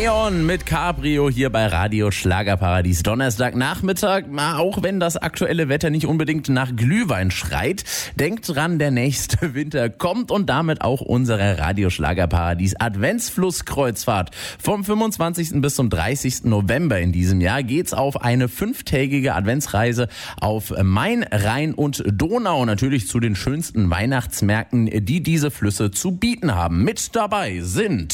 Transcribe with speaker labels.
Speaker 1: Neon mit Cabrio hier bei Radio Schlagerparadies. Donnerstagnachmittag, auch wenn das aktuelle Wetter nicht unbedingt nach Glühwein schreit. Denkt dran, der nächste Winter kommt und damit auch unsere Radio Schlagerparadies Adventsflusskreuzfahrt. Vom 25. bis zum 30. November in diesem Jahr geht's auf eine 5-tägige Adventsreise auf Main, Rhein und Donau. Natürlich zu den schönsten Weihnachtsmärkten, die diese Flüsse zu bieten haben. Mit dabei sind